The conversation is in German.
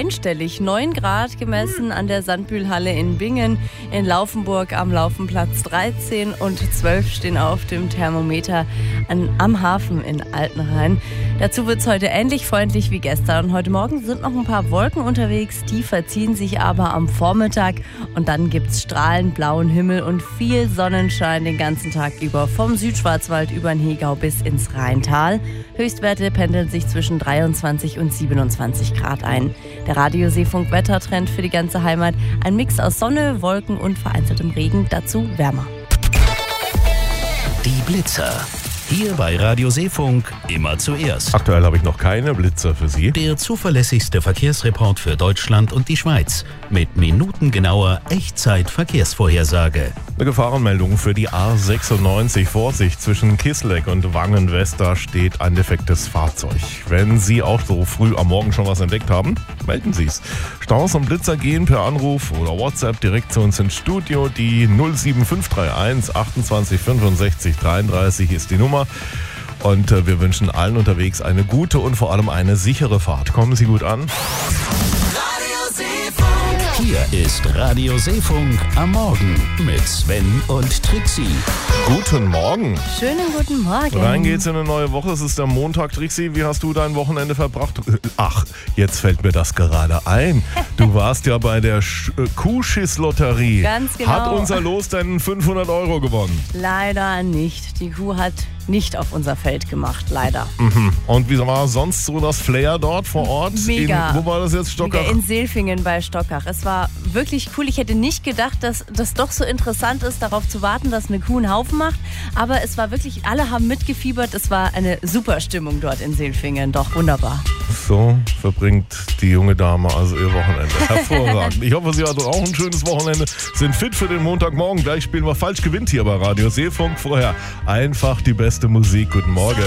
einstellig. 9 Grad gemessen an der Sandbühlhalle in Bingen, in Laufenburg am Laufenplatz 13 und 12 stehen auf dem Thermometer am Hafen in Altenrhein. Dazu wird es heute ähnlich freundlich wie gestern. Heute Morgen sind noch ein paar Wolken unterwegs, die verziehen sich aber am Vormittag und dann gibt es strahlend blauen Himmel und viel Sonnenschein den ganzen Tag über, vom Südschwarzwald über den Hegau bis ins Rheintal. Höchstwerte pendeln sich zwischen 23 und 27 Grad ein. Der Radio-Seefunk-Wettertrend für die ganze Heimat: ein Mix aus Sonne, Wolken und vereinzeltem Regen, dazu wärmer. Die Blitzer. Hier bei Radio Seefunk immer zuerst. Aktuell habe ich noch keine Blitzer für Sie. Der zuverlässigste Verkehrsreport für Deutschland und die Schweiz. Mit minutengenauer Echtzeit-Verkehrsvorhersage. Eine Gefahrenmeldung für die A96. Vorsicht, zwischen Kisleck und Wangen-West, da steht ein defektes Fahrzeug. Wenn Sie auch so früh am Morgen schon was entdeckt haben, melden Sie es. Staus und Blitzer gehen per Anruf oder WhatsApp direkt zu uns ins Studio. Die 07531 28 65 33 ist die Nummer. Und wir wünschen allen unterwegs eine gute und vor allem eine sichere Fahrt. Kommen Sie gut an. Hier ist Radio Seefunk am Morgen mit Sven und Trixie. Guten Morgen. Schönen guten Morgen. Rein geht's in eine neue Woche. Es ist der Montag. Trixie, wie hast du dein Wochenende verbracht? Ach, jetzt fällt mir das gerade ein. Du warst ja bei der Kuhschiss-Lotterie. Ganz genau. Hat unser Los denn 500 € gewonnen? Leider nicht. Die Kuh hat nicht auf unser Feld gemacht, leider. Und wie war sonst so das Flair dort vor Ort? Mega. Wo war das jetzt? Stockach? Mega, in Seelfingen bei Stockach. Es war wirklich cool. Ich hätte nicht gedacht, dass das doch so interessant ist, darauf zu warten, dass eine Kuh einen Haufen macht. Aber es war wirklich, alle haben mitgefiebert. Es war eine super Stimmung dort in Seelfingen. Doch, wunderbar. So verbringt die junge Dame also ihr Wochenende. Hervorragend. Ich hoffe, Sie hatten auch ein schönes Wochenende. Sind fit für den Montagmorgen. Gleich spielen wir Falsch gewinnt hier bei Radio Seefunk. Vorher einfach die beste Musik. Guten Morgen.